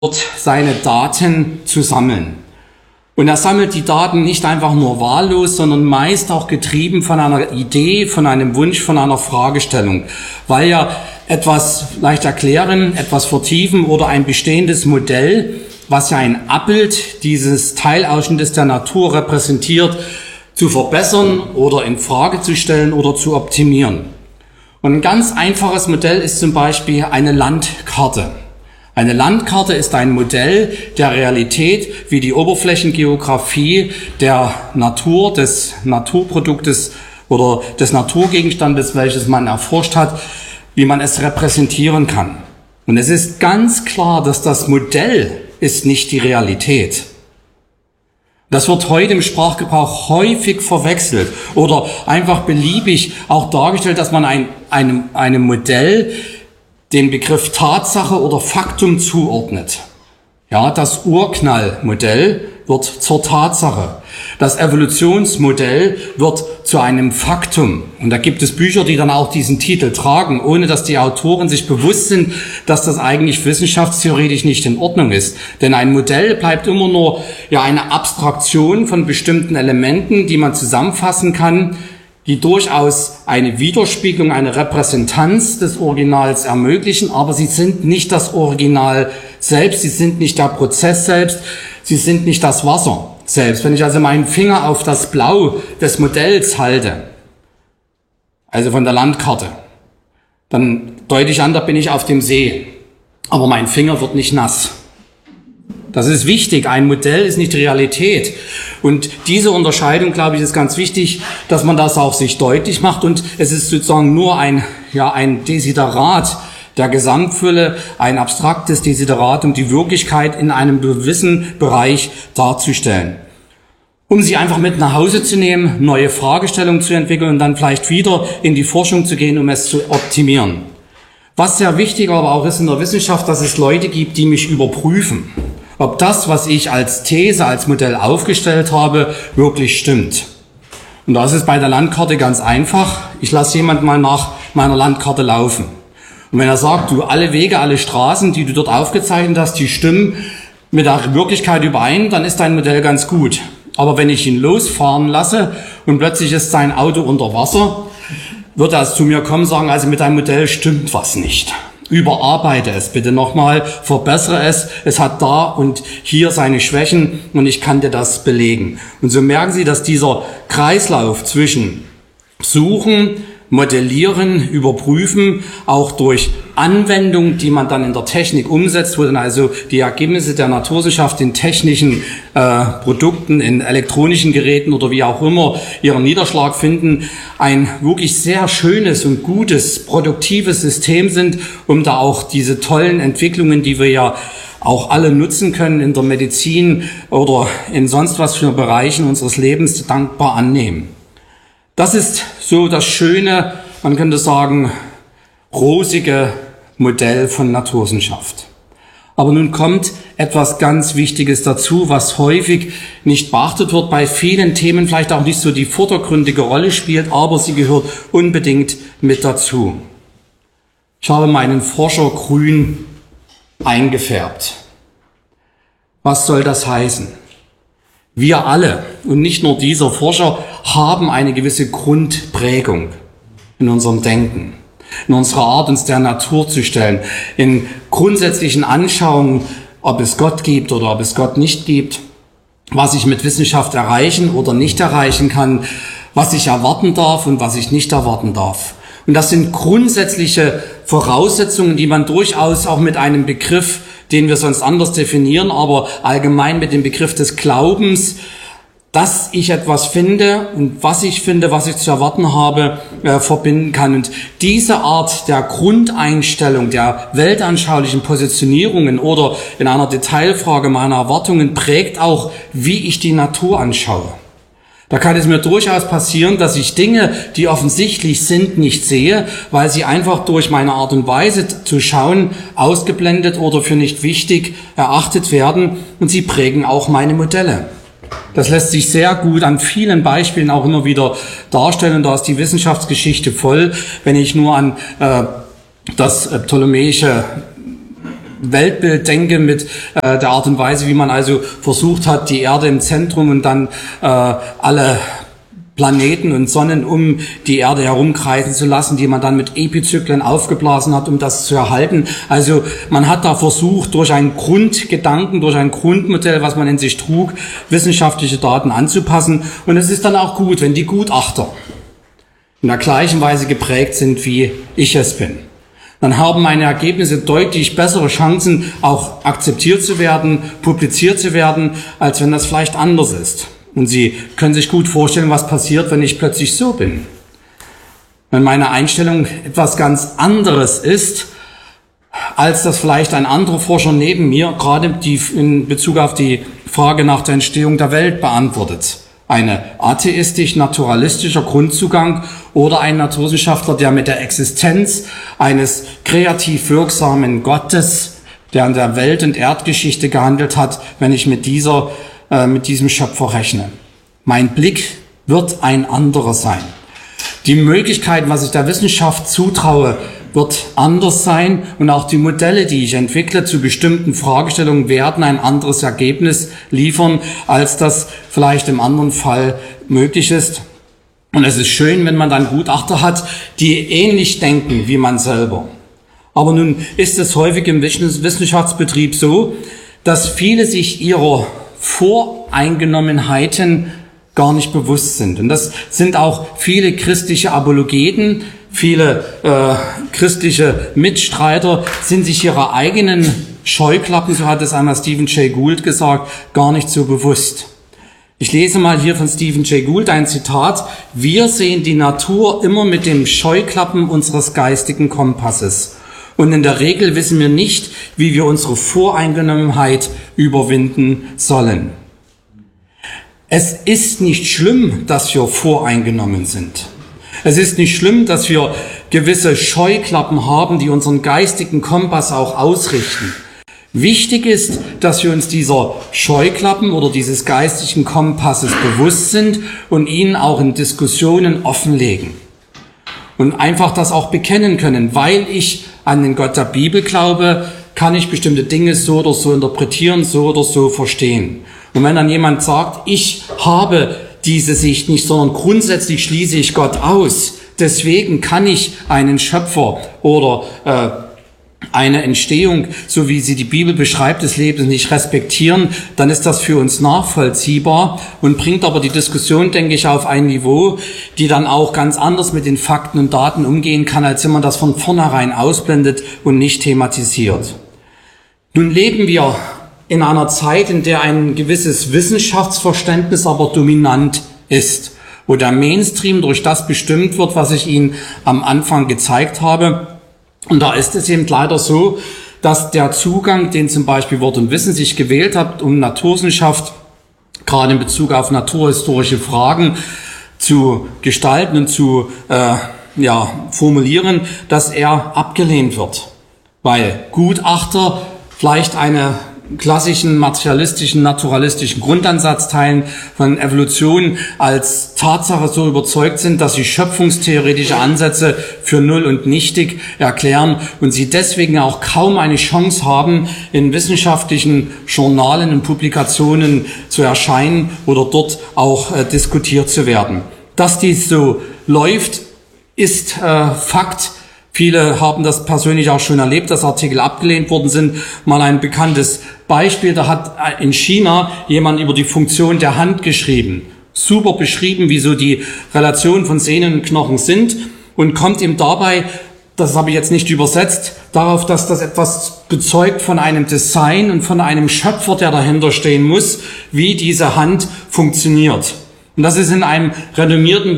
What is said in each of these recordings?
seine Daten zu sammeln. Und er sammelt die Daten nicht einfach nur wahllos, sondern meist auch getrieben von einer Idee, von einem Wunsch, von einer Fragestellung, weil ja etwas leicht erklären, etwas vertiefen oder ein bestehendes Modell, was ja ein Abbild dieses Teilausschnittes der Natur repräsentiert, zu verbessern oder in Frage zu stellen oder zu optimieren. Und ein ganz einfaches Modell ist zum Beispiel eine Landkarte. Eine Landkarte ist ein Modell der Realität, wie die Oberflächengeografie der Natur, des Naturproduktes oder des Naturgegenstandes, welches man erforscht hat, wie man es repräsentieren kann. Und es ist ganz klar, dass das Modell ist nicht die Realität. Das wird heute im Sprachgebrauch häufig verwechselt oder einfach beliebig auch dargestellt, dass man einem Modell den Begriff Tatsache oder Faktum zuordnet. Ja, das Urknallmodell wird zur Tatsache. Das Evolutionsmodell wird zu einem Faktum. Und da gibt es Bücher, die dann auch diesen Titel tragen, ohne dass die Autoren sich bewusst sind, dass das eigentlich wissenschaftstheoretisch nicht in Ordnung ist. Denn ein Modell bleibt immer nur eine Abstraktion von bestimmten Elementen, die man zusammenfassen kann, die durchaus eine Widerspiegelung, eine Repräsentanz des Originals ermöglichen, aber sie sind nicht das Original selbst, sie sind nicht der Prozess selbst, sie sind nicht das Wasser selbst. Wenn ich also meinen Finger auf das Blau des Modells halte, also von der Landkarte, dann deute ich an, da bin ich auf dem See, aber mein Finger wird nicht nass. Das ist wichtig. Ein Modell ist nicht Realität. Und diese Unterscheidung, glaube ich, ist ganz wichtig, dass man das auch sich deutlich macht. Und es ist sozusagen nur ein Desiderat der Gesamtfülle, ein abstraktes Desiderat, um die Wirklichkeit in einem gewissen Bereich darzustellen. Um sie einfach mit nach Hause zu nehmen, neue Fragestellungen zu entwickeln und dann vielleicht wieder in die Forschung zu gehen, um es zu optimieren. Was sehr wichtig aber auch ist in der Wissenschaft, dass es Leute gibt, die mich überprüfen, ob das, was ich als These, als Modell aufgestellt habe, wirklich stimmt. Und das ist bei der Landkarte ganz einfach. Ich lasse jemand mal nach meiner Landkarte laufen. Und wenn er sagt, du, alle Wege, alle Straßen, die du dort aufgezeichnet hast, die stimmen mit der Wirklichkeit überein, dann ist dein Modell ganz gut. Aber wenn ich ihn losfahren lasse und plötzlich ist sein Auto unter Wasser, wird er zu mir kommen und sagen, also mit deinem Modell stimmt was nicht. Überarbeite es bitte nochmal, verbessere es. Es hat da und hier seine Schwächen und ich kann dir das belegen. Und so merken Sie, dass dieser Kreislauf zwischen Suchen, Modellieren, Überprüfen, auch durch Anwendung, die man dann in der Technik umsetzt, wo dann also die Ergebnisse der Naturwissenschaft in technischen Produkten, in elektronischen Geräten oder wie auch immer ihren Niederschlag finden, ein wirklich sehr schönes und gutes, produktives System sind, um da auch diese tollen Entwicklungen, die wir ja auch alle nutzen können in der Medizin oder in sonst was für Bereichen unseres Lebens, dankbar annehmen. Das ist so das schöne, man könnte sagen, rosige Modell von Naturwissenschaft. Aber nun kommt etwas ganz Wichtiges dazu, was häufig nicht beachtet wird, bei vielen Themen vielleicht auch nicht so die vordergründige Rolle spielt, aber sie gehört unbedingt mit dazu. Ich habe meinen Forscher grün eingefärbt. Was soll das heißen? Wir alle, und nicht nur dieser Forscher, haben eine gewisse Grundprägung in unserem Denken, in unserer Art, uns der Natur zu stellen, in grundsätzlichen Anschauungen, ob es Gott gibt oder ob es Gott nicht gibt, was ich mit Wissenschaft erreichen oder nicht erreichen kann, was ich erwarten darf und was ich nicht erwarten darf. Und das sind grundsätzliche Voraussetzungen, die man durchaus auch mit einem Begriff, den wir sonst anders definieren, aber allgemein mit dem Begriff des Glaubens, dass ich etwas finde und was ich finde, was ich zu erwarten habe, verbinden kann. Und diese Art der Grundeinstellung, der weltanschaulichen Positionierungen oder in einer Detailfrage meiner Erwartungen prägt auch, wie ich die Natur anschaue. Da kann es mir durchaus passieren, dass ich Dinge, die offensichtlich sind, nicht sehe, weil sie einfach durch meine Art und Weise zu schauen ausgeblendet oder für nicht wichtig erachtet werden und sie prägen auch meine Modelle. Das lässt sich sehr gut an vielen Beispielen auch immer wieder darstellen und da ist die Wissenschaftsgeschichte voll, wenn ich nur an das ptolemäische Weltbild denke, mit der Art und Weise, wie man also versucht hat, die Erde im Zentrum und dann alle Planeten und Sonnen um die Erde herumkreisen zu lassen, die man dann mit Epizyklen aufgeblasen hat, um das zu erhalten. Also man hat da versucht, durch einen Grundgedanken, durch ein Grundmodell, was man in sich trug, wissenschaftliche Daten anzupassen. Und es ist dann auch gut, wenn die Gutachter in der gleichen Weise geprägt sind, wie ich es bin. Dann haben meine Ergebnisse deutlich bessere Chancen, auch akzeptiert zu werden, publiziert zu werden, als wenn das vielleicht anders ist. Und Sie können sich gut vorstellen, was passiert, wenn ich plötzlich so bin. Wenn meine Einstellung etwas ganz anderes ist, als das vielleicht ein anderer Forscher neben mir gerade in Bezug auf die Frage nach der Entstehung der Welt beantwortet. Eine atheistisch-naturalistischer Grundzugang oder ein Naturwissenschaftler, der mit der Existenz eines kreativ wirksamen Gottes, der an der Welt- und Erdgeschichte gehandelt hat, wenn ich mit diesem Schöpfer rechne. Mein Blick wird ein anderer sein. Die Möglichkeiten, was ich der Wissenschaft zutraue, wird anders sein und auch die Modelle, die ich entwickle zu bestimmten Fragestellungen, werden ein anderes Ergebnis liefern, als das vielleicht im anderen Fall möglich ist. Und es ist schön, wenn man dann Gutachter hat, die ähnlich denken wie man selber. Aber nun ist es häufig im Wissenschaftsbetrieb so, dass viele sich ihrer Voreingenommenheiten gar nicht bewusst sind. Und das sind auch viele christliche Apologeten, viele christliche Mitstreiter sind sich ihrer eigenen Scheuklappen, so hat es einmal Stephen Jay Gould gesagt, gar nicht so bewusst. Ich lese mal hier von Stephen Jay Gould ein Zitat: Wir sehen die Natur immer mit dem Scheuklappen unseres geistigen Kompasses. Und in der Regel wissen wir nicht, wie wir unsere Voreingenommenheit überwinden sollen. Es ist nicht schlimm, dass wir voreingenommen sind. Es ist nicht schlimm, dass wir gewisse Scheuklappen haben, die unseren geistigen Kompass auch ausrichten. Wichtig ist, dass wir uns dieser Scheuklappen oder dieses geistigen Kompasses bewusst sind und ihn auch in Diskussionen offenlegen. Und einfach das auch bekennen können. Weil ich an den Gott der Bibel glaube, kann ich bestimmte Dinge so oder so interpretieren, so oder so verstehen. Und wenn dann jemand sagt, ich habe diese Sicht nicht, sondern grundsätzlich schließe ich Gott aus, deswegen kann ich einen Schöpfer oder eine Entstehung, so wie sie die Bibel beschreibt, des Lebens nicht respektieren, dann ist das für uns nachvollziehbar und bringt aber die Diskussion, denke ich, auf ein Niveau, die dann auch ganz anders mit den Fakten und Daten umgehen kann, als wenn man das von vornherein ausblendet und nicht thematisiert. Nun leben wir in einer Zeit, in der ein gewisses Wissenschaftsverständnis aber dominant ist, wo der Mainstream durch das bestimmt wird, was ich Ihnen am Anfang gezeigt habe. Und da ist es eben leider so, dass der Zugang, den zum Beispiel Wort und Wissen sich gewählt hat, um Naturwissenschaft gerade in Bezug auf naturhistorische Fragen zu gestalten und zu formulieren, dass er abgelehnt wird, weil Gutachter vielleicht eine klassischen materialistischen, naturalistischen Grundansatz teilen, von Evolution als Tatsache so überzeugt sind, dass sie schöpfungstheoretische Ansätze für null und nichtig erklären und sie deswegen auch kaum eine Chance haben, in wissenschaftlichen Journalen und Publikationen zu erscheinen oder dort auch diskutiert zu werden. Dass dies so läuft, ist Fakt. Viele haben das persönlich auch schon erlebt, dass Artikel abgelehnt worden sind. Mal ein bekanntes Beispiel, da hat in China jemand über die Funktion der Hand geschrieben. Super beschrieben, wie so die Relationen von Sehnen und Knochen sind und kommt ihm dabei, das habe ich jetzt nicht übersetzt, darauf, dass das etwas bezeugt von einem Design und von einem Schöpfer, der dahinter stehen muss, wie diese Hand funktioniert. Und das ist in einem renommierten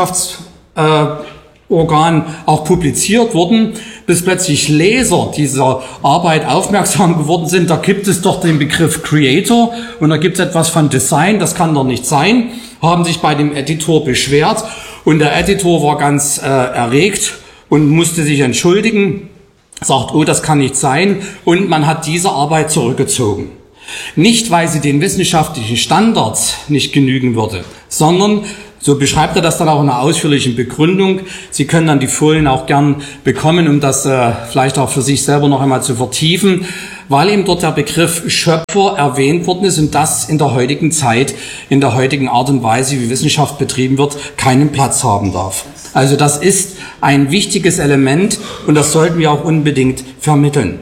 Organ auch publiziert worden, bis plötzlich Leser dieser Arbeit aufmerksam geworden sind, da gibt es doch den Begriff Creator und da gibt es etwas von Design, das kann doch nicht sein, haben sich bei dem Editor beschwert und der Editor war ganz erregt und musste sich entschuldigen, sagt, oh, das kann nicht sein und man hat diese Arbeit zurückgezogen. Nicht, weil sie den wissenschaftlichen Standards nicht genügen würde, sondern so beschreibt er das dann auch in einer ausführlichen Begründung. Sie können dann die Folien auch gern bekommen, um das vielleicht auch für sich selber noch einmal zu vertiefen. weil eben dort der Begriff Schöpfer erwähnt worden ist und das in der heutigen Zeit, in der heutigen Art und Weise, wie Wissenschaft betrieben wird, keinen Platz haben darf. Also das ist ein wichtiges Element und das sollten wir auch unbedingt vermitteln.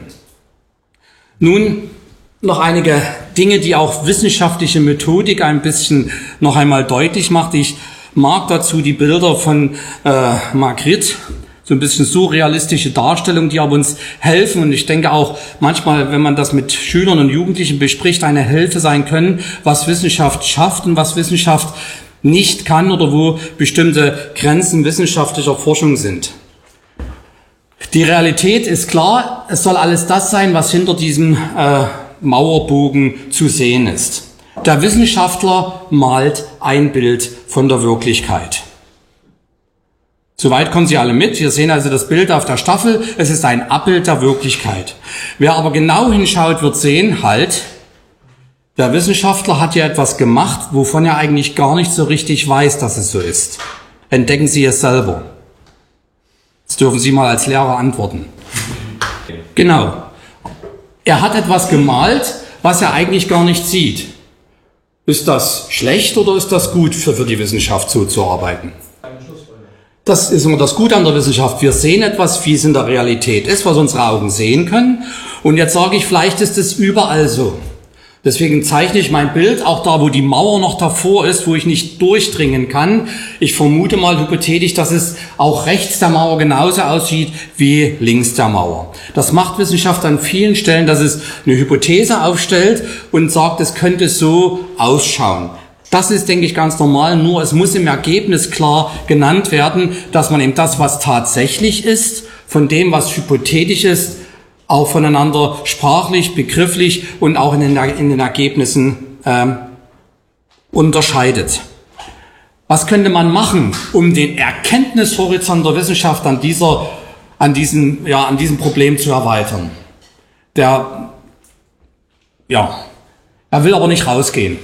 Nun noch einige Dinge, die auch wissenschaftliche Methodik ein bisschen noch einmal deutlich macht. Ich mag dazu die Bilder von Magritte, so ein bisschen surrealistische Darstellungen, die aber uns helfen. Und ich denke auch manchmal, wenn man das mit Schülern und Jugendlichen bespricht, eine Hilfe sein können, was Wissenschaft schafft und was Wissenschaft nicht kann oder wo bestimmte Grenzen wissenschaftlicher Forschung sind. Die Realität ist klar, es soll alles das sein, was hinter diesem Mauerbogen zu sehen ist. Der Wissenschaftler malt ein Bild von der Wirklichkeit. Soweit kommen Sie alle mit. Wir sehen also das Bild auf der Staffel. Es ist ein Abbild der Wirklichkeit. Wer aber genau hinschaut, wird sehen, der Wissenschaftler hat ja etwas gemacht, wovon er eigentlich gar nicht so richtig weiß, dass es so ist. Entdecken Sie es selber. Das dürfen Sie mal als Lehrer antworten. Genau. Er hat etwas gemalt, was er eigentlich gar nicht sieht. Ist das schlecht oder ist das gut für die Wissenschaft, so zu arbeiten? Das ist immer das Gute an der Wissenschaft. Wir sehen etwas, wie es in der Realität ist, was unsere Augen sehen können. Und jetzt sage ich, vielleicht ist es überall so. Deswegen zeichne ich mein Bild auch da, wo die Mauer noch davor ist, wo ich nicht durchdringen kann. Ich vermute mal hypothetisch, dass es auch rechts der Mauer genauso aussieht wie links der Mauer. Das macht Wissenschaft an vielen Stellen, dass es eine Hypothese aufstellt und sagt, es könnte so ausschauen. Das ist, denke ich, ganz normal, nur es muss im Ergebnis klar genannt werden, dass man eben das, was tatsächlich ist, von dem, was hypothetisch ist, auch voneinander sprachlich, begrifflich und auch in den Ergebnissen unterscheidet. Was könnte man machen, um den Erkenntnishorizont der Wissenschaft an diesem Problem zu erweitern? Er will aber nicht rausgehen.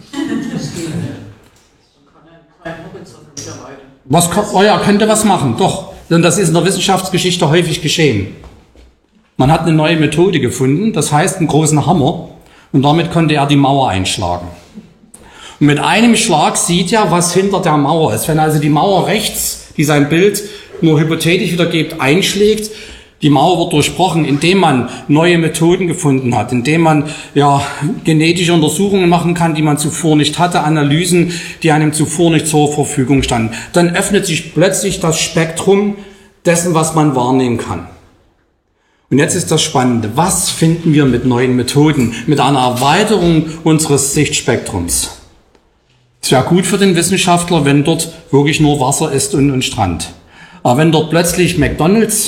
Könnte was machen, doch. Denn das ist in der Wissenschaftsgeschichte häufig geschehen. Man hat eine neue Methode gefunden, das heißt einen großen Hammer, und damit konnte er die Mauer einschlagen. Und mit einem Schlag sieht er, was hinter der Mauer ist. Wenn also die Mauer rechts, die sein Bild nur hypothetisch wiedergibt, einschlägt, die Mauer wird durchbrochen, indem man neue Methoden gefunden hat, indem man genetische Untersuchungen machen kann, die man zuvor nicht hatte, Analysen, die einem zuvor nicht zur Verfügung standen. Dann öffnet sich plötzlich das Spektrum dessen, was man wahrnehmen kann. Und jetzt ist das Spannende. Was finden wir mit neuen Methoden, mit einer Erweiterung unseres Sichtspektrums? Es wäre gut für den Wissenschaftler, wenn dort wirklich nur Wasser ist und Strand. Aber wenn dort plötzlich McDonald's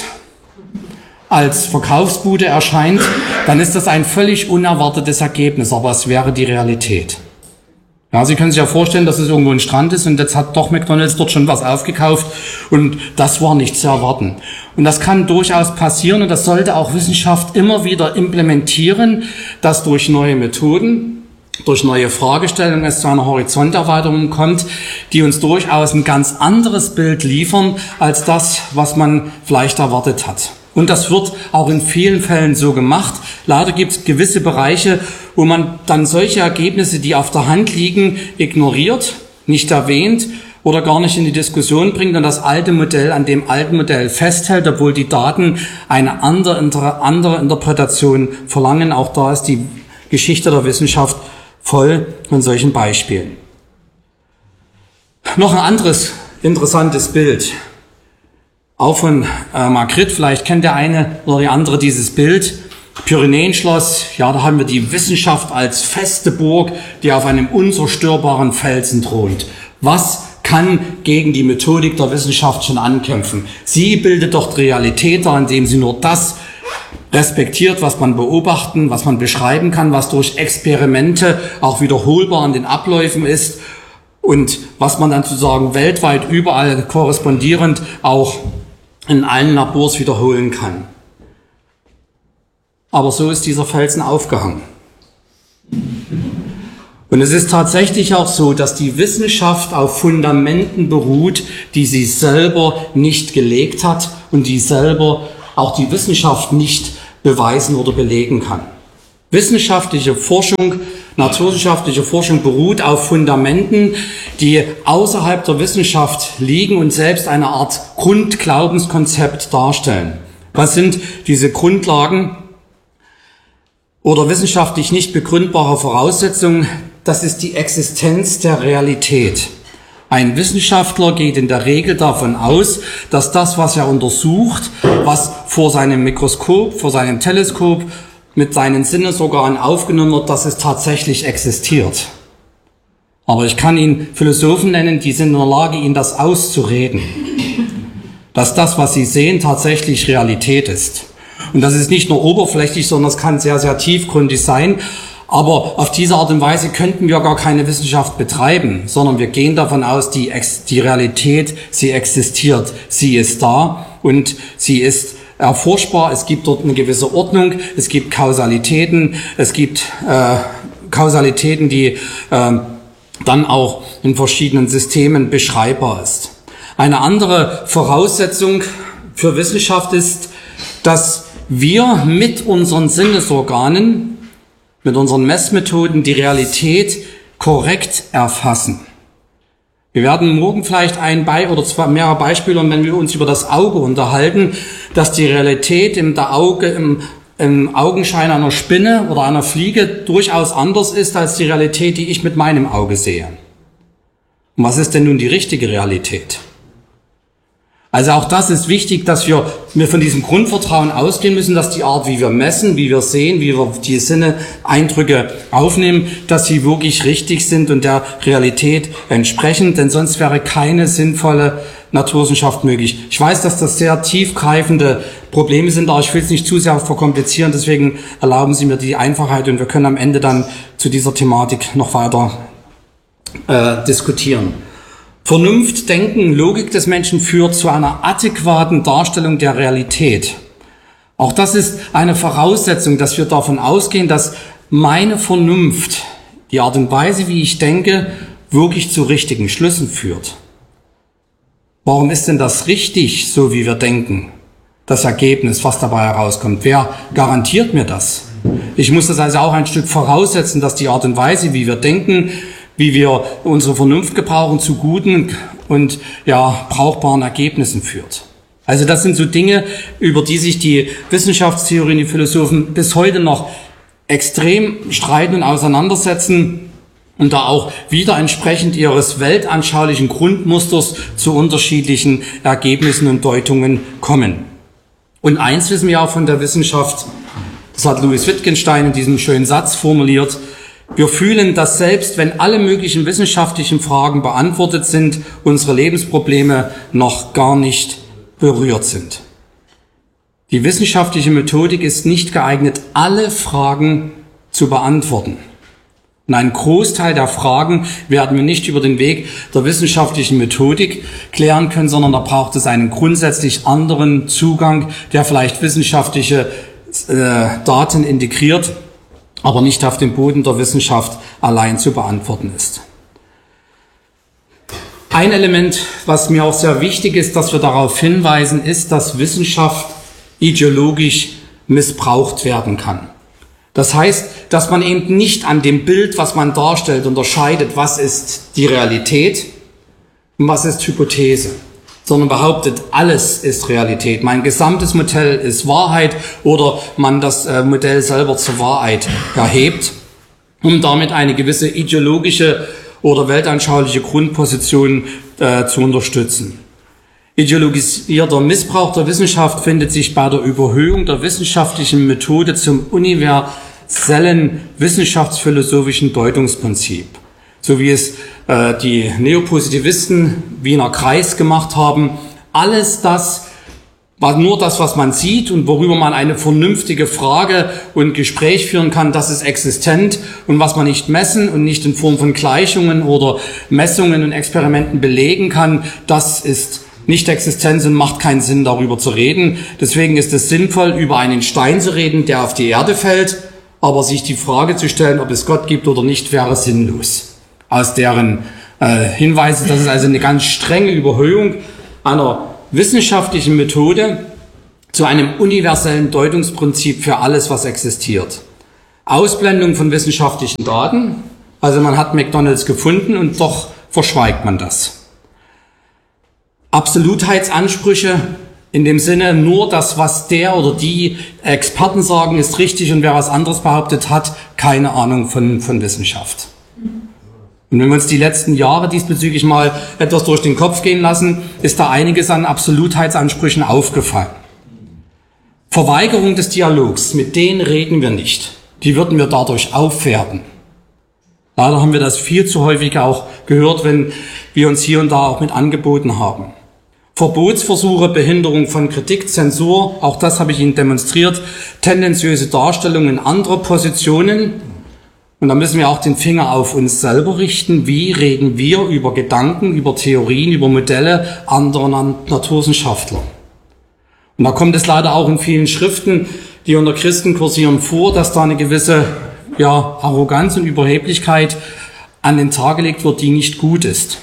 als Verkaufsbude erscheint, dann ist das ein völlig unerwartetes Ergebnis, aber es wäre die Realität. Ja, Sie können sich ja vorstellen, dass es irgendwo ein Strand ist und jetzt hat doch McDonald's dort schon was aufgekauft und das war nicht zu erwarten. Und das kann durchaus passieren und das sollte auch Wissenschaft immer wieder implementieren, dass durch neue Methoden, durch neue Fragestellungen es zu einer Horizonterweiterung kommt, die uns durchaus ein ganz anderes Bild liefern als das, was man vielleicht erwartet hat. Und das wird auch in vielen Fällen so gemacht. Leider gibt es gewisse Bereiche, wo man dann solche Ergebnisse, die auf der Hand liegen, ignoriert, nicht erwähnt oder gar nicht in die Diskussion bringt und das alte Modell an dem alten Modell festhält, obwohl die Daten eine andere Interpretation verlangen. Auch da ist die Geschichte der Wissenschaft voll von solchen Beispielen. Noch ein anderes interessantes Bild. Auch von Magritte, vielleicht kennt der eine oder die andere dieses Bild. Pyrenäenschloss, ja, da haben wir die Wissenschaft als feste Burg, die auf einem unzerstörbaren Felsen thront. Was kann gegen die Methodik der Wissenschaft schon ankämpfen? Sie bildet doch die Realität dar, indem sie nur das respektiert, was man beobachten, was man beschreiben kann, was durch Experimente auch wiederholbar an den Abläufen ist und was man dann sozusagen weltweit überall korrespondierend auch in allen Labors wiederholen kann. Aber so ist dieser Felsen aufgehangen. Und es ist tatsächlich auch so, dass die Wissenschaft auf Fundamenten beruht, die sie selber nicht gelegt hat und die selber auch die Wissenschaft nicht beweisen oder belegen kann. Wissenschaftliche Forschung, naturwissenschaftliche Forschung beruht auf Fundamenten, die außerhalb der Wissenschaft liegen und selbst eine Art Grundglaubenskonzept darstellen. Was sind diese Grundlagen oder wissenschaftlich nicht begründbare Voraussetzungen? Das ist die Existenz der Realität. Ein Wissenschaftler geht in der Regel davon aus, dass das, was er untersucht, was vor seinem Mikroskop, vor seinem Teleskop mit seinen Sinnesorganen aufgenommen wird, dass es tatsächlich existiert. Aber ich kann Ihnen Philosophen nennen, die sind in der Lage, Ihnen das auszureden, dass das, was Sie sehen, tatsächlich Realität ist. Und das ist nicht nur oberflächlich, sondern es kann sehr, sehr tiefgründig sein. Aber auf diese Art und Weise könnten wir gar keine Wissenschaft betreiben, sondern wir gehen davon aus, die Realität, sie existiert, sie ist da und sie ist erforschbar. Es gibt dort eine gewisse Ordnung, es gibt Kausalitäten, es gibt Kausalitäten, die dann auch in verschiedenen Systemen beschreibbar ist. Eine andere Voraussetzung für Wissenschaft ist, dass wir mit unseren Sinnesorganen, mit unseren Messmethoden die Realität korrekt erfassen. Wir werden morgen vielleicht oder mehrere Beispiele, und wenn wir uns über das Auge unterhalten, dass die Realität im Augenschein einer Spinne oder einer Fliege durchaus anders ist als die Realität, die ich mit meinem Auge sehe. Und was ist denn nun die richtige Realität? Also auch das ist wichtig, dass wir von diesem Grundvertrauen ausgehen müssen, dass die Art, wie wir messen, wie wir sehen, wie wir die Sinne-Eindrücke aufnehmen, dass sie wirklich richtig sind und der Realität entsprechen, denn sonst wäre keine sinnvolle Naturwissenschaft möglich. Ich weiß, dass das sehr tiefgreifende Probleme sind, aber ich will es nicht zu sehr verkomplizieren, deswegen erlauben Sie mir die Einfachheit und wir können am Ende dann zu dieser Thematik noch weiter diskutieren. Vernunft, Denken, Logik des Menschen führt zu einer adäquaten Darstellung der Realität. Auch das ist eine Voraussetzung, dass wir davon ausgehen, dass meine Vernunft, die Art und Weise, wie ich denke, wirklich zu richtigen Schlüssen führt. Warum ist denn das richtig, so wie wir denken? Das Ergebnis, was dabei herauskommt. Wer garantiert mir das? Ich muss das also auch ein Stück voraussetzen, dass die Art und Weise, wie wir denken, wie wir unsere Vernunft gebrauchen, zu guten und brauchbaren Ergebnissen führt. Also das sind so Dinge, über die sich die Wissenschaftstheorien, die Philosophen bis heute noch extrem streiten und auseinandersetzen und da auch wieder entsprechend ihres weltanschaulichen Grundmusters zu unterschiedlichen Ergebnissen und Deutungen kommen. Und eins wissen wir auch von der Wissenschaft, das hat Louis Wittgenstein in diesem schönen Satz formuliert: Wir fühlen, dass selbst wenn alle möglichen wissenschaftlichen Fragen beantwortet sind, unsere Lebensprobleme noch gar nicht berührt sind. Die wissenschaftliche Methodik ist nicht geeignet, alle Fragen zu beantworten. Und einen Großteil der Fragen werden wir nicht über den Weg der wissenschaftlichen Methodik klären können, sondern da braucht es einen grundsätzlich anderen Zugang, der vielleicht wissenschaftliche Daten integriert, aber nicht auf dem Boden der Wissenschaft allein zu beantworten ist. Ein Element, was mir auch sehr wichtig ist, dass wir darauf hinweisen, ist, dass Wissenschaft ideologisch missbraucht werden kann. Das heißt, dass man eben nicht an dem Bild, was man darstellt, unterscheidet, was ist die Realität und was ist Hypothese, sondern behauptet, alles ist Realität. Mein gesamtes Modell ist Wahrheit oder man das Modell selber zur Wahrheit erhebt, um damit eine gewisse ideologische oder weltanschauliche Grundposition zu unterstützen. Ideologisierter Missbrauch der Wissenschaft findet sich bei der Überhöhung der wissenschaftlichen Methode zum universellen wissenschaftsphilosophischen Deutungsprinzip, so wie es die Neopositivisten Wiener Kreis gemacht haben. Alles das, nur das, was man sieht und worüber man eine vernünftige Frage und Gespräch führen kann, das ist existent, und was man nicht messen und nicht in Form von Gleichungen oder Messungen und Experimenten belegen kann, das ist nicht existent und macht keinen Sinn, darüber zu reden. Deswegen ist es sinnvoll, über einen Stein zu reden, der auf die Erde fällt, aber sich die Frage zu stellen, ob es Gott gibt oder nicht, wäre sinnlos. Aus deren Hinweise, das ist also eine ganz strenge Überhöhung einer wissenschaftlichen Methode zu einem universellen Deutungsprinzip für alles, was existiert. Ausblendung von wissenschaftlichen Daten. Also man hat McDonald's gefunden und doch verschweigt man das. Absolutheitsansprüche in dem Sinne, nur das, was der oder die Experten sagen, ist richtig und wer was anderes behauptet hat, keine Ahnung von Wissenschaft. Und wenn wir uns die letzten Jahre diesbezüglich mal etwas durch den Kopf gehen lassen, ist da einiges an Absolutheitsansprüchen aufgefallen. Verweigerung des Dialogs, mit denen reden wir nicht. Die würden wir dadurch aufwerten. Leider haben wir das viel zu häufig auch gehört, wenn wir uns hier und da auch mit angeboten haben. Verbotsversuche, Behinderung von Kritik, Zensur, auch das habe ich Ihnen demonstriert, tendenziöse Darstellungen anderer Positionen. Und da müssen wir auch den Finger auf uns selber richten. Wie reden wir über Gedanken, über Theorien, über Modelle anderer Naturwissenschaftler? Und da kommt es leider auch in vielen Schriften, die unter Christen kursieren, vor, dass da eine gewisse Arroganz und Überheblichkeit an den Tag gelegt wird, die nicht gut ist.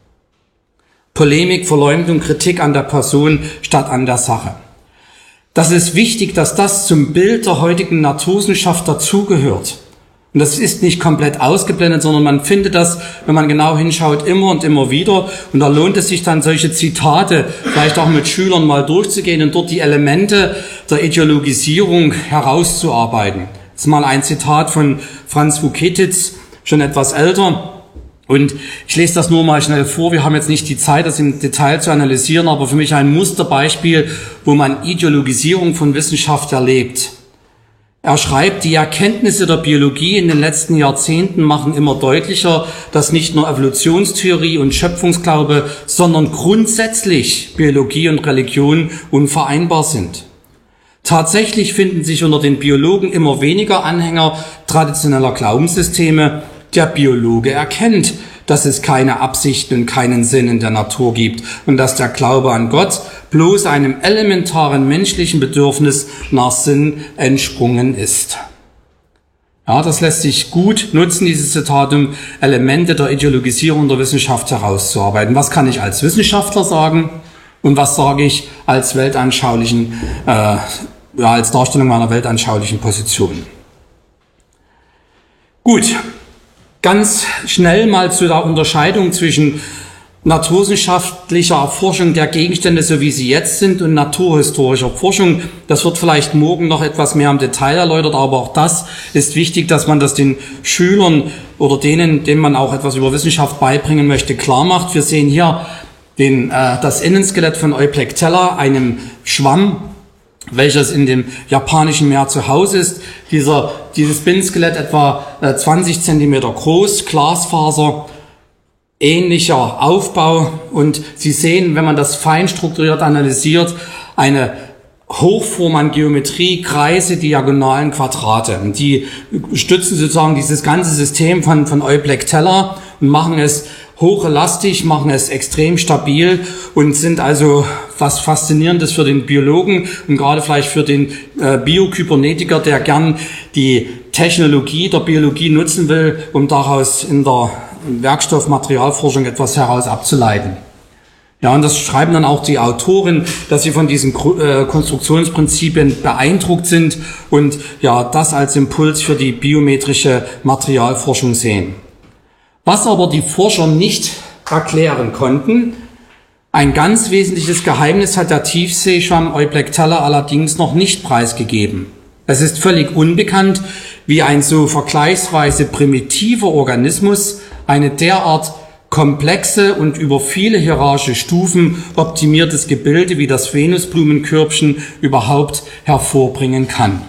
Polemik, Verleumdung, Kritik an der Person statt an der Sache. Das ist wichtig, dass das zum Bild der heutigen Naturwissenschaft dazugehört. Und das ist nicht komplett ausgeblendet, sondern man findet das, wenn man genau hinschaut, immer und immer wieder. Und da lohnt es sich dann, solche Zitate vielleicht auch mit Schülern mal durchzugehen und dort die Elemente der Ideologisierung herauszuarbeiten. Das ist mal ein Zitat von Franz Fuketitz, schon etwas älter. Und ich lese das nur mal schnell vor. Wir haben jetzt nicht die Zeit, das im Detail zu analysieren, aber für mich ein Musterbeispiel, wo man Ideologisierung von Wissenschaft erlebt. Er schreibt, die Erkenntnisse der Biologie in den letzten Jahrzehnten machen immer deutlicher, dass nicht nur Evolutionstheorie und Schöpfungsglaube, sondern grundsätzlich Biologie und Religion unvereinbar sind. Tatsächlich finden sich unter den Biologen immer weniger Anhänger traditioneller Glaubenssysteme. Der Biologe erkennt, dass es keine Absichten und keinen Sinn in der Natur gibt und dass der Glaube an Gott bloß einem elementaren menschlichen Bedürfnis nach Sinn entsprungen ist. Ja, das lässt sich gut nutzen, dieses Zitat, um Elemente der Ideologisierung der Wissenschaft herauszuarbeiten. Was kann ich als Wissenschaftler sagen und was sage ich als als Darstellung meiner weltanschaulichen Position? Gut. Ganz schnell mal zu der Unterscheidung zwischen naturwissenschaftlicher Erforschung der Gegenstände, so wie sie jetzt sind, und naturhistorischer Forschung. Das wird vielleicht morgen noch etwas mehr im Detail erläutert, aber auch das ist wichtig, dass man das den Schülern oder denen man auch etwas über Wissenschaft beibringen möchte, klar macht. Wir sehen hier das Innenskelett von Euplectella, einem Schwamm, welches in dem japanischen Meer zu Hause ist. Dieses Binnenskelett etwa 20 Zentimeter groß, Glasfaser, ähnlicher Aufbau. Und Sie sehen, wenn man das fein strukturiert analysiert, eine Hochform an Geometrie, Kreise, Diagonalen, Quadrate. Und die stützen sozusagen dieses ganze System von Euplectella und machen es hochelastisch, machen es extrem stabil und sind also was Faszinierendes für den Biologen und gerade vielleicht für den Biokybernetiker, der gern die Technologie der Biologie nutzen will, um daraus in der Werkstoffmaterialforschung etwas heraus abzuleiten. Ja, und das schreiben dann auch die Autoren, dass sie von diesen Konstruktionsprinzipien beeindruckt sind und ja, das als Impuls für die biometrische Materialforschung sehen. Was aber die Forscher nicht erklären konnten, ein ganz wesentliches Geheimnis hat der Tiefseeschwamm Euplectella allerdings noch nicht preisgegeben. Es ist völlig unbekannt, wie ein so vergleichsweise primitiver Organismus eine derart komplexe und über viele hierarchische Stufen optimiertes Gebilde wie das Venusblumenkörbchen überhaupt hervorbringen kann.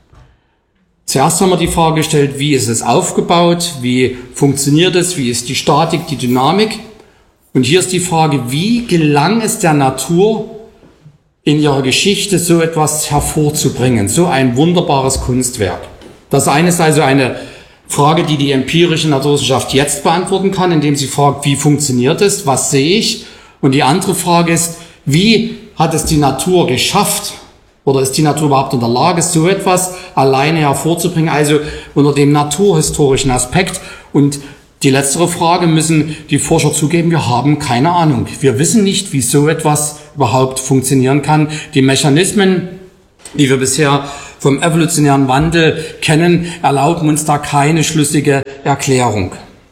Zuerst haben wir die Frage gestellt, wie ist es aufgebaut, wie funktioniert es, wie ist die Statik, die Dynamik. Und hier ist die Frage, wie gelang es der Natur in ihrer Geschichte so etwas hervorzubringen, so ein wunderbares Kunstwerk. Das eine ist also eine Frage, die die empirische Naturwissenschaft jetzt beantworten kann, indem sie fragt, wie funktioniert es, was sehe ich? Und die andere Frage ist, wie hat es die Natur geschafft? Oder ist die Natur überhaupt in der Lage, so etwas alleine hervorzubringen, also unter dem naturhistorischen Aspekt? Und die letztere Frage müssen die Forscher zugeben, wir haben keine Ahnung. Wir wissen nicht, wie so etwas überhaupt funktionieren kann. Die Mechanismen, die wir bisher vom evolutionären Wandel kennen, erlauben uns da keine schlüssige Erklärung.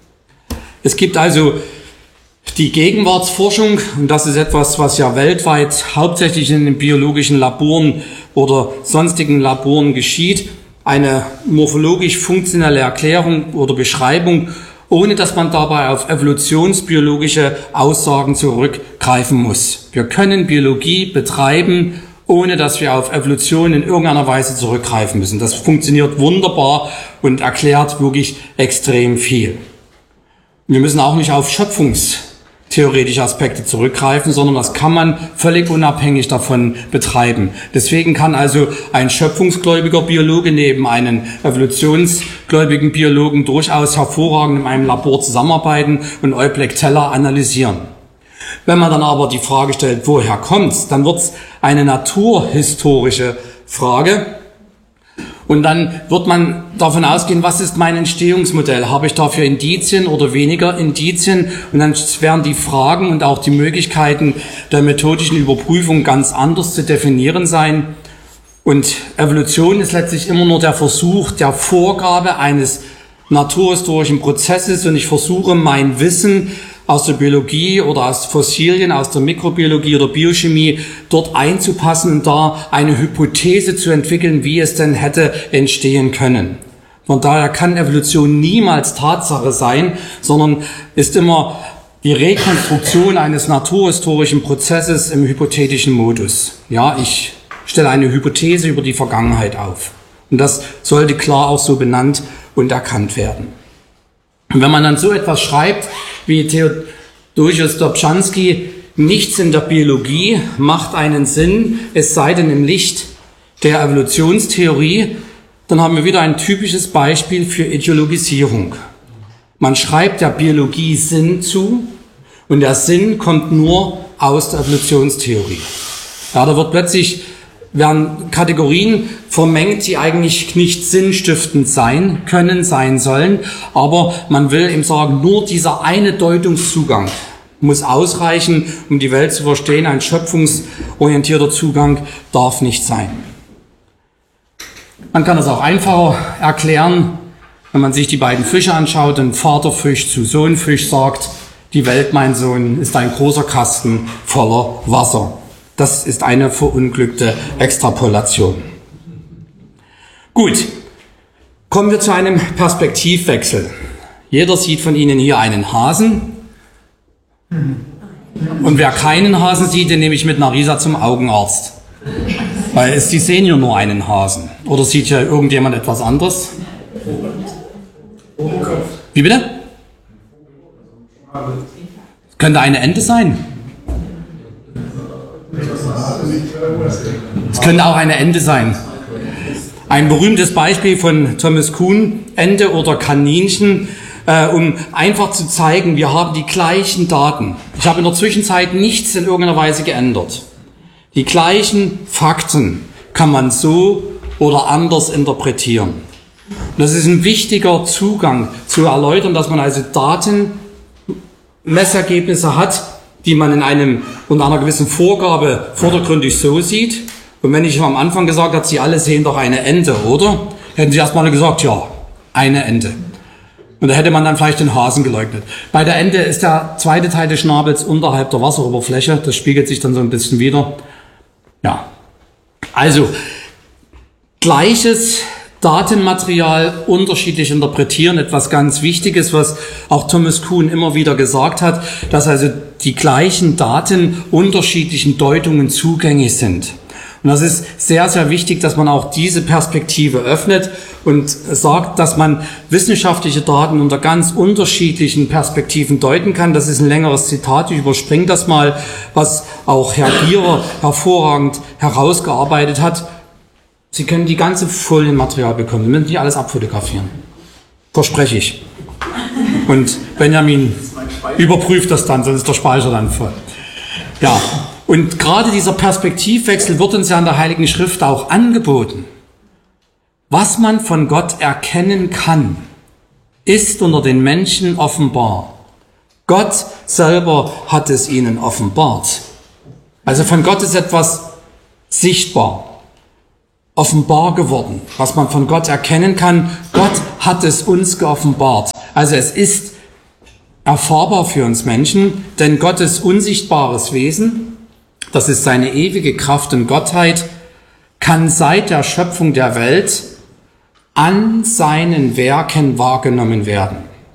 Es gibt also die Gegenwartsforschung, und das ist etwas, was ja weltweit hauptsächlich in den biologischen Laboren oder sonstigen Laboren geschieht, eine morphologisch-funktionelle Erklärung oder Beschreibung, ohne dass man dabei auf evolutionsbiologische Aussagen zurückgreifen muss. Wir können Biologie betreiben, ohne dass wir auf Evolution in irgendeiner Weise zurückgreifen müssen. Das funktioniert wunderbar und erklärt wirklich extrem viel. Wir müssen auch nicht auf schöpfungstheoretische Aspekte zurückgreifen, sondern das kann man völlig unabhängig davon betreiben. Deswegen kann also ein schöpfungsgläubiger Biologe neben einem evolutionsgläubigen Biologen durchaus hervorragend in einem Labor zusammenarbeiten und Eublek-Teller analysieren. Wenn man dann aber die Frage stellt, woher kommt's, dann wird's eine naturhistorische Frage. Und dann wird man davon ausgehen, was ist mein Entstehungsmodell? Habe ich dafür Indizien oder weniger Indizien? Und dann werden die Fragen und auch die Möglichkeiten der methodischen Überprüfung ganz anders zu definieren sein. Und Evolution ist letztlich immer nur der Versuch der Vorgabe eines naturhistorischen Prozesses. Und ich versuche mein Wissen aus der Biologie oder aus Fossilien, aus der Mikrobiologie oder Biochemie dort einzupassen und da eine Hypothese zu entwickeln, wie es denn hätte entstehen können. Von daher kann Evolution niemals Tatsache sein, sondern ist immer die Rekonstruktion eines naturhistorischen Prozesses im hypothetischen Modus. Ja, ich stelle eine Hypothese über die Vergangenheit auf. Und das sollte klar auch so benannt und erkannt werden. Und wenn man dann so etwas schreibt, wie Theodosius Dobzhansky, nichts in der Biologie macht einen Sinn, es sei denn im Licht der Evolutionstheorie, dann haben wir wieder ein typisches Beispiel für Ideologisierung. Man schreibt der Biologie Sinn zu und der Sinn kommt nur aus der Evolutionstheorie. Ja, da werden Kategorien vermengt, die eigentlich nicht sinnstiftend sein können, sein sollen. Aber man will eben sagen, nur dieser eine Deutungszugang muss ausreichen, um die Welt zu verstehen. Ein schöpfungsorientierter Zugang darf nicht sein. Man kann das auch einfacher erklären, wenn man sich die beiden Fische anschaut und Vaterfisch zu Sohnfisch sagt, die Welt, mein Sohn, ist ein großer Kasten voller Wasser. Das ist eine verunglückte Extrapolation. Gut, kommen wir zu einem Perspektivwechsel. Jeder sieht von Ihnen hier einen Hasen. Und wer keinen Hasen sieht, den nehme ich mit Narisa zum Augenarzt. Weil Sie sehen ja nur einen Hasen. Oder sieht ja irgendjemand etwas anderes? Wie bitte? Könnte eine Ente sein. Es könnte auch eine Ente sein. Ein berühmtes Beispiel von Thomas Kuhn, Ente oder Kaninchen, um einfach zu zeigen, wir haben die gleichen Daten. Ich habe in der Zwischenzeit nichts in irgendeiner Weise geändert. Die gleichen Fakten kann man so oder anders interpretieren. Und das ist ein wichtiger Zugang zu erläutern, dass man also Daten, Messergebnisse hat, die man unter einer gewissen Vorgabe vordergründig so sieht. Und wenn ich am Anfang gesagt habe, Sie alle sehen doch eine Ente, oder? Hätten Sie erstmal gesagt, ja, eine Ente. Und da hätte man dann vielleicht den Hasen geleugnet. Bei der Ente ist der zweite Teil des Schnabels unterhalb der Wasseroberfläche. Das spiegelt sich dann so ein bisschen wider. Ja, also gleiches Datenmaterial unterschiedlich interpretieren, etwas ganz Wichtiges, was auch Thomas Kuhn immer wieder gesagt hat, dass also die gleichen Daten unterschiedlichen Deutungen zugänglich sind. Und das ist sehr, sehr wichtig, dass man auch diese Perspektive öffnet und sagt, dass man wissenschaftliche Daten unter ganz unterschiedlichen Perspektiven deuten kann. Das ist ein längeres Zitat, ich überspringe das mal, was auch Herr Gierer hervorragend herausgearbeitet hat. Sie können die ganze Folienmaterial bekommen, Sie müssen nicht alles abfotografieren. Verspreche ich. Und Benjamin überprüft das dann, sonst ist der Speicher dann voll. Ja, und gerade dieser Perspektivwechsel wird uns ja in der Heiligen Schrift auch angeboten. Was man von Gott erkennen kann, ist unter den Menschen offenbar. Gott selber hat es ihnen offenbart. Also von Gott ist etwas sichtbar. offenbar geworden, was man von Gott erkennen kann. Gott hat es uns geoffenbart. Also es ist erfahrbar für uns Menschen, denn Gottes unsichtbares Wesen, das ist seine ewige Kraft und Gottheit, kann seit der Schöpfung der Welt an seinen Werken wahrgenommen werden.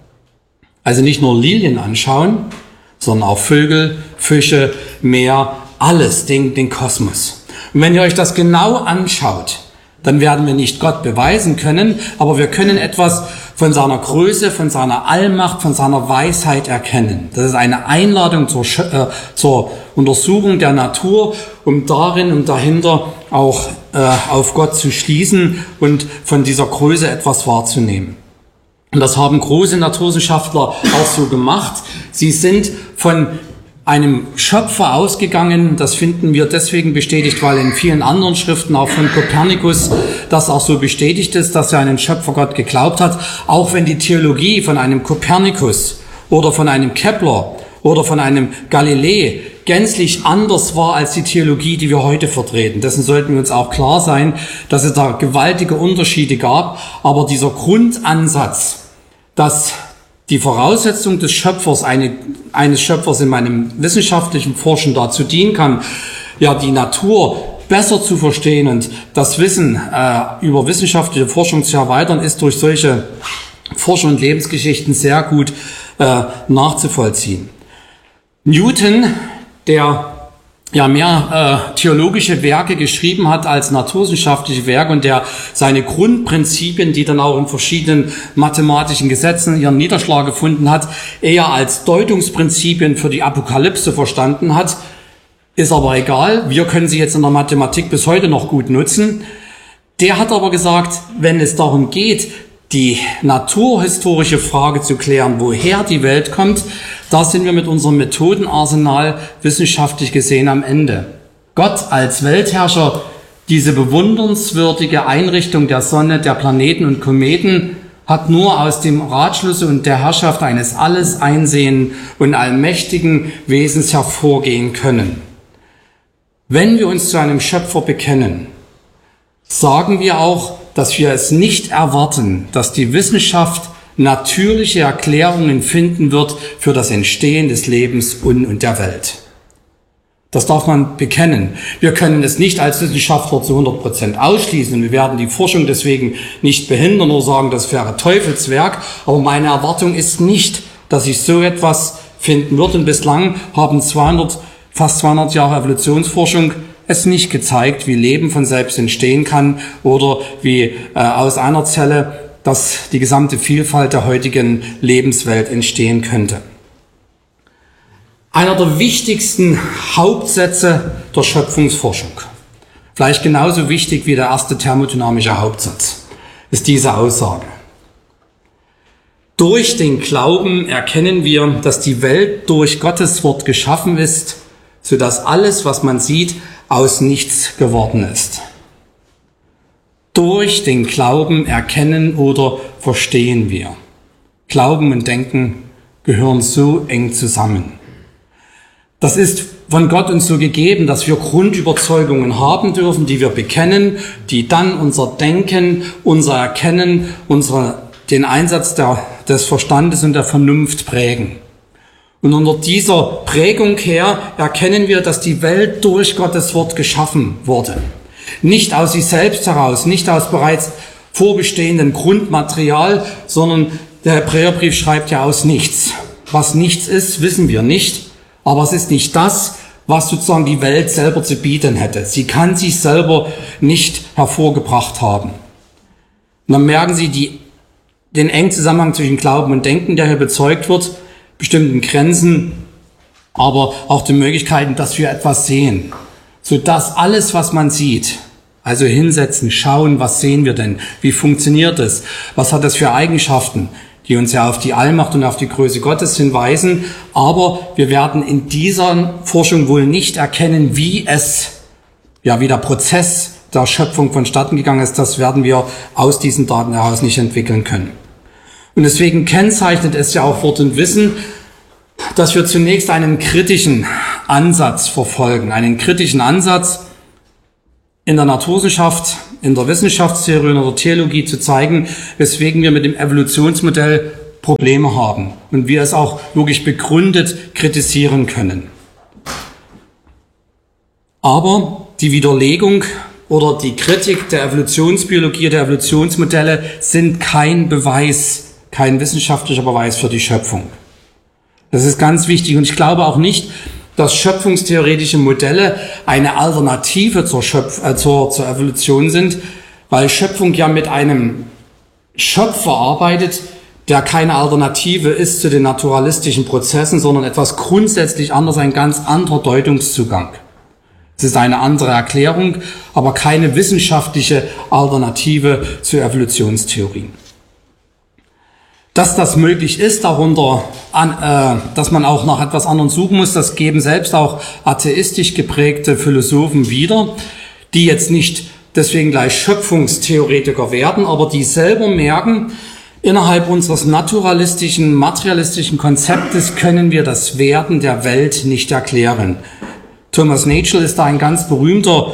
Also nicht nur Lilien anschauen, sondern auch Vögel, Fische, Meer, alles, den Kosmos. Und wenn ihr euch das genau anschaut, dann werden wir nicht Gott beweisen können, aber wir können etwas von seiner Größe, von seiner Allmacht, von seiner Weisheit erkennen. Das ist eine Einladung zur Untersuchung der Natur, um darin und dahinter auch auf Gott zu schließen und von dieser Größe etwas wahrzunehmen. Und das haben große Naturwissenschaftler auch so gemacht. Sie sind von einem Schöpfer ausgegangen. Das finden wir deswegen bestätigt, weil in vielen anderen Schriften, auch von Kopernikus, das auch so bestätigt ist, dass er an einen Schöpfergott geglaubt hat. Auch wenn die Theologie von einem Kopernikus oder von einem Kepler oder von einem Galilei gänzlich anders war als die Theologie, die wir heute vertreten. Dessen sollten wir uns auch klar sein, dass es da gewaltige Unterschiede gab. Aber dieser Grundansatz, dass die Voraussetzung des Schöpfers, eines Schöpfers in meinem wissenschaftlichen Forschen dazu dienen kann, ja, die Natur besser zu verstehen und das Wissen über wissenschaftliche Forschung zu erweitern, ist durch solche Forschung und Lebensgeschichten sehr gut nachzuvollziehen. Newton, der ja mehr theologische Werke geschrieben hat als naturwissenschaftliche Werke und der seine Grundprinzipien, die dann auch in verschiedenen mathematischen Gesetzen ihren Niederschlag gefunden hat, eher als Deutungsprinzipien für die Apokalypse verstanden hat, ist aber egal. Wir können sie jetzt in der Mathematik bis heute noch gut nutzen. Der hat aber gesagt, wenn es darum geht, die naturhistorische Frage zu klären, woher die Welt kommt, da sind wir mit unserem Methodenarsenal wissenschaftlich gesehen am Ende. Gott als Weltherrscher, diese bewundernswürdige Einrichtung der Sonne, der Planeten und Kometen, hat nur aus dem Ratschlusse und der Herrschaft eines alles einsehenden und allmächtigen Wesens hervorgehen können. Wenn wir uns zu einem Schöpfer bekennen, sagen wir auch, dass wir es nicht erwarten, dass die Wissenschaft natürliche Erklärungen finden wird für das Entstehen des Lebens und der Welt. Das darf man bekennen. Wir können es nicht als Wissenschaftler zu 100% ausschließen. Wir werden die Forschung deswegen nicht behindern oder sagen, das wäre Teufelswerk. Aber meine Erwartung ist nicht, dass sich so etwas finden wird. Und bislang haben fast 200 Jahre Evolutionsforschung es nicht gezeigt, wie Leben von selbst entstehen kann oder wie aus einer Zelle dass die gesamte Vielfalt der heutigen Lebenswelt entstehen könnte. Einer der wichtigsten Hauptsätze der Schöpfungsforschung, vielleicht genauso wichtig wie der erste thermodynamische Hauptsatz, ist diese Aussage. Durch den Glauben erkennen wir, dass die Welt durch Gottes Wort geschaffen ist, sodass alles, was man sieht, aus nichts geworden ist. Durch den Glauben erkennen oder verstehen wir. Glauben und Denken gehören so eng zusammen. Das ist von Gott uns so gegeben, dass wir Grundüberzeugungen haben dürfen, die wir bekennen, die dann unser Denken, unser Erkennen, den Einsatz des Verstandes und der Vernunft prägen. Und unter dieser Prägung her erkennen wir, dass die Welt durch Gottes Wort geschaffen wurde. Nicht aus sich selbst heraus, nicht aus bereits vorbestehendem Grundmaterial, sondern der Hebräerbrief schreibt ja aus nichts. Was nichts ist, wissen wir nicht, aber es ist nicht das, was sozusagen die Welt selber zu bieten hätte. Sie kann sich selber nicht hervorgebracht haben. Und dann merken Sie den engen Zusammenhang zwischen Glauben und Denken, der hier bezeugt wird, bestimmten Grenzen, aber auch die Möglichkeiten, dass wir etwas sehen. Sodass alles, was man sieht, also hinsetzen, schauen, was sehen wir denn, wie funktioniert es, was hat es für Eigenschaften, die uns ja auf die Allmacht und auf die Größe Gottes hinweisen, aber wir werden in dieser Forschung wohl nicht erkennen, wie der Prozess der Schöpfung vonstatten gegangen ist, das werden wir aus diesen Daten heraus nicht entwickeln können. Und deswegen kennzeichnet es ja auch Wort und Wissen, dass wir zunächst einen kritischen Ansatz verfolgen. Einen kritischen Ansatz in der Naturwissenschaft in der Wissenschaftstheorie und in der Theologie zu zeigen, weswegen wir mit dem Evolutionsmodell Probleme haben und wir es auch wirklich begründet kritisieren können. Aber die Widerlegung oder die Kritik der Evolutionsbiologie, der Evolutionsmodelle sind kein Beweis, kein wissenschaftlicher Beweis für die Schöpfung. Das ist ganz wichtig und ich glaube auch nicht, dass schöpfungstheoretische Modelle eine Alternative zur Evolution sind, weil Schöpfung ja mit einem Schöpfer arbeitet, der keine Alternative ist zu den naturalistischen Prozessen, sondern etwas grundsätzlich anderes, ein ganz anderer Deutungszugang. Es ist eine andere Erklärung, aber keine wissenschaftliche Alternative zu Evolutionstheorien. Dass das möglich ist, darunter, dass man auch nach etwas anderem suchen muss, das geben selbst auch atheistisch geprägte Philosophen wieder, die jetzt nicht deswegen gleich Schöpfungstheoretiker werden, aber die selber merken, innerhalb unseres naturalistischen, materialistischen Konzeptes können wir das Werden der Welt nicht erklären. Thomas Nagel ist da ein ganz berühmter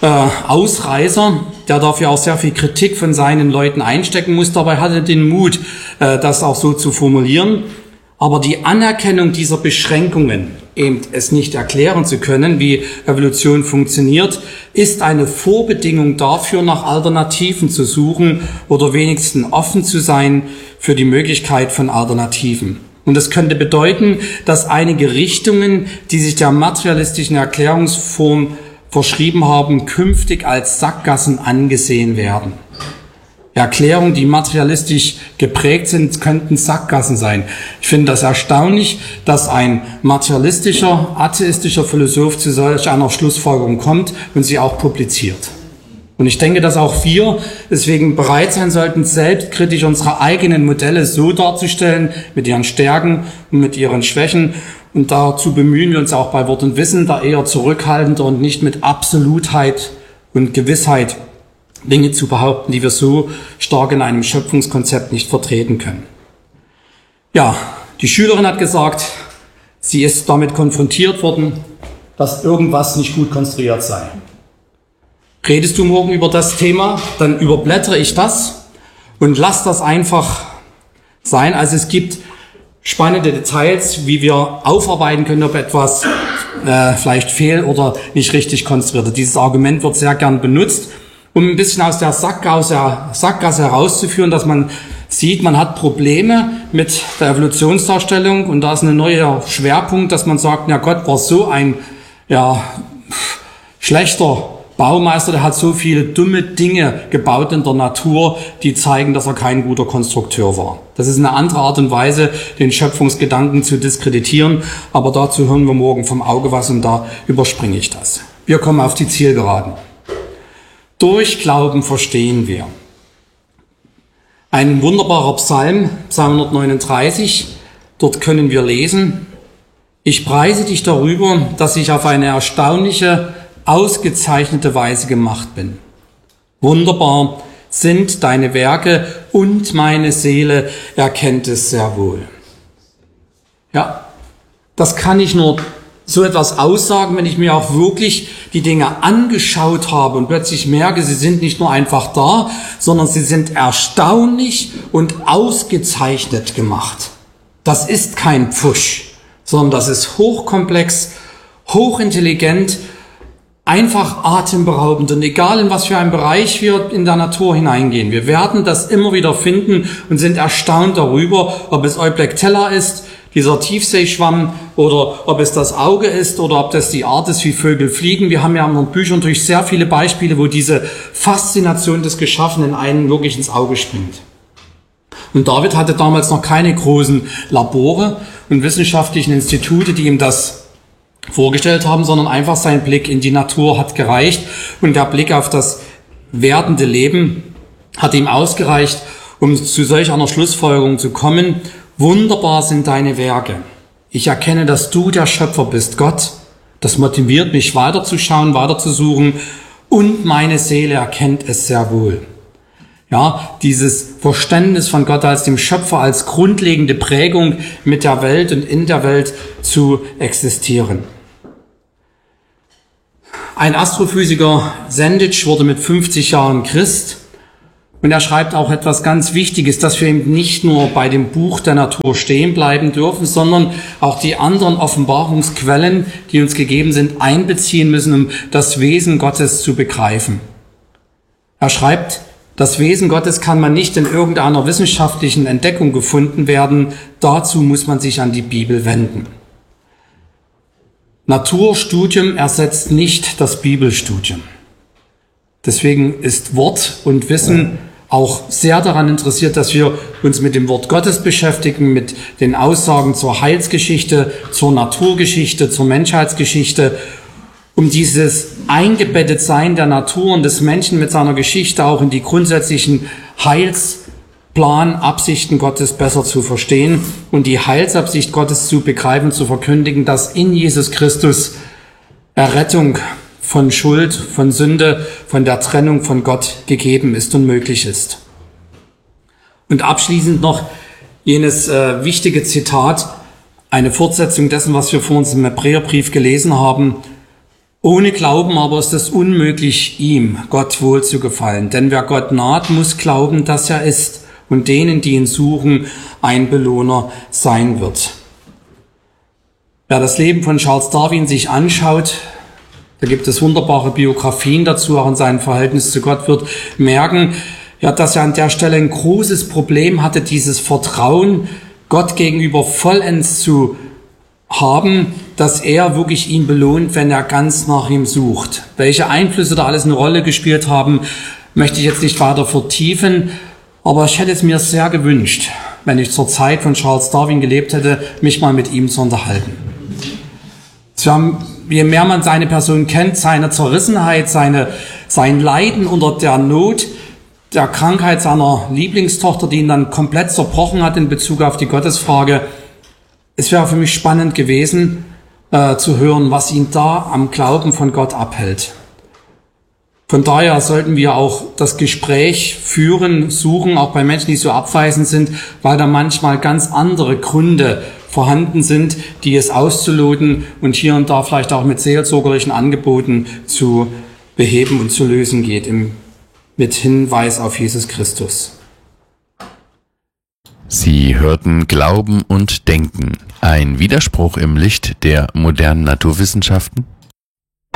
Ausreißer, der dafür auch sehr viel Kritik von seinen Leuten einstecken muss. Dabei hatte er den Mut, das auch so zu formulieren. Aber die Anerkennung dieser Beschränkungen, eben es nicht erklären zu können, wie Evolution funktioniert, ist eine Vorbedingung dafür, nach Alternativen zu suchen oder wenigstens offen zu sein für die Möglichkeit von Alternativen. Und das könnte bedeuten, dass einige Richtungen, die sich der materialistischen Erklärungsform verschrieben haben, künftig als Sackgassen angesehen werden. Erklärungen, die materialistisch geprägt sind, könnten Sackgassen sein. Ich finde das erstaunlich, dass ein materialistischer, atheistischer Philosoph zu solch einer Schlussfolgerung kommt und sie auch publiziert. Und ich denke, dass auch wir deswegen bereit sein sollten, selbstkritisch unsere eigenen Modelle so darzustellen, mit ihren Stärken und mit ihren Schwächen. Und dazu bemühen wir uns auch bei Wort und Wissen, da eher zurückhaltender und nicht mit Absolutheit und Gewissheit Dinge zu behaupten, die wir so stark in einem Schöpfungskonzept nicht vertreten können. Ja, die Schülerin hat gesagt, sie ist damit konfrontiert worden, dass irgendwas nicht gut konstruiert sei. Redest du morgen über das Thema, dann überblättere ich das und lass das einfach sein. Also es gibt spannende Details, wie wir aufarbeiten können, ob etwas vielleicht fehl oder nicht richtig konstruiert wird. Dieses Argument wird sehr gern benutzt, um ein bisschen aus der Sackgasse herauszuführen, dass man sieht, man hat Probleme mit der Evolutionsdarstellung und da ist ein neuer Schwerpunkt, dass man sagt, ja Gott war so ein schlechter Baumeister, der hat so viele dumme Dinge gebaut in der Natur, die zeigen, dass er kein guter Konstrukteur war. Das ist eine andere Art und Weise, den Schöpfungsgedanken zu diskreditieren, aber dazu hören wir morgen vom Auge was und da überspringe ich das. Wir kommen auf die Zielgeraden. Durch Glauben verstehen wir. Ein wunderbarer Psalm, Psalm 139, dort können wir lesen, ich preise dich darüber, dass ich auf eine erstaunliche, ausgezeichnete Weise gemacht bin. Wunderbar sind deine Werke und meine Seele erkennt es sehr wohl. Ja, das kann ich nur so etwas aussagen, wenn ich mir auch wirklich die Dinge angeschaut habe und plötzlich merke, sie sind nicht nur einfach da, sondern sie sind erstaunlich und ausgezeichnet gemacht. Das ist kein Pfusch, sondern das ist hochkomplex, hochintelligent, einfach atemberaubend und egal in was für einen Bereich wir in der Natur hineingehen, wir werden das immer wieder finden und sind erstaunt darüber, ob es Eublectella ist, dieser Tiefseeschwamm, oder ob es das Auge ist oder ob das die Art ist, wie Vögel fliegen. Wir haben ja in den Büchern durch sehr viele Beispiele, wo diese Faszination des Geschaffenen einen wirklich ins Auge springt. Und David hatte damals noch keine großen Labore und wissenschaftlichen Institute, die ihm das vorgestellt haben, sondern einfach sein Blick in die Natur hat gereicht und der Blick auf das werdende Leben hat ihm ausgereicht, um zu solch einer Schlussfolgerung zu kommen. Wunderbar sind deine Werke. Ich erkenne, dass du der Schöpfer bist, Gott. Das motiviert mich, weiterzuschauen, weiterzusuchen und meine Seele erkennt es sehr wohl. Ja, dieses Verständnis von Gott als dem Schöpfer, als grundlegende Prägung mit der Welt und in der Welt zu existieren. Ein Astrophysiker, Sandwich, wurde mit 50 Jahren Christ. Und er schreibt auch etwas ganz Wichtiges, dass wir eben nicht nur bei dem Buch der Natur stehen bleiben dürfen, sondern auch die anderen Offenbarungsquellen, die uns gegeben sind, einbeziehen müssen, um das Wesen Gottes zu begreifen. Er schreibt, das Wesen Gottes kann man nicht in irgendeiner wissenschaftlichen Entdeckung gefunden werden. Dazu muss man sich an die Bibel wenden. Naturstudium ersetzt nicht das Bibelstudium. Deswegen ist Wort und Wissen auch sehr daran interessiert, dass wir uns mit dem Wort Gottes beschäftigen, mit den Aussagen zur Heilsgeschichte, zur Naturgeschichte, zur Menschheitsgeschichte, um dieses Eingebettetsein der Natur und des Menschen mit seiner Geschichte auch in die grundsätzlichen Heilsplanabsichten Gottes besser zu verstehen und die Heilsabsicht Gottes zu begreifen, zu verkündigen, dass in Jesus Christus Errettung von Schuld, von Sünde, von der Trennung von Gott gegeben ist und möglich ist. Und abschließend noch jenes wichtige Zitat, eine Fortsetzung dessen, was wir vor uns im Hebräerbrief gelesen haben. Ohne Glauben aber ist es unmöglich, ihm, Gott, wohl zu gefallen. Denn wer Gott naht, muss glauben, dass er ist und denen, die ihn suchen, ein Belohner sein wird. Wer das Leben von Charles Darwin sich anschaut, da gibt es wunderbare Biografien dazu, auch in seinem Verhältnis zu Gott, wird merken, ja, dass er an der Stelle ein großes Problem hatte, dieses Vertrauen Gott gegenüber vollends zu haben, dass er wirklich ihn belohnt, wenn er ganz nach ihm sucht. Welche Einflüsse da alles eine Rolle gespielt haben, möchte ich jetzt nicht weiter vertiefen, aber ich hätte es mir sehr gewünscht, wenn ich zur Zeit von Charles Darwin gelebt hätte, mich mal mit ihm zu unterhalten. Je mehr man seine Person kennt, seine Zerrissenheit, sein Leiden unter der Not, der Krankheit seiner Lieblingstochter, die ihn dann komplett zerbrochen hat in Bezug auf die Gottesfrage. Es wäre für mich spannend gewesen, zu hören, was ihn da am Glauben von Gott abhält. Von daher sollten wir auch das Gespräch führen, suchen, auch bei Menschen, die so abweisend sind, weil da manchmal ganz andere Gründe vorhanden sind, die es auszuloten und hier und da vielleicht auch mit seelsorgerlichen Angeboten zu beheben und zu lösen geht, mit Hinweis auf Jesus Christus. Sie hörten Glauben und Denken, ein Widerspruch im Licht der modernen Naturwissenschaften?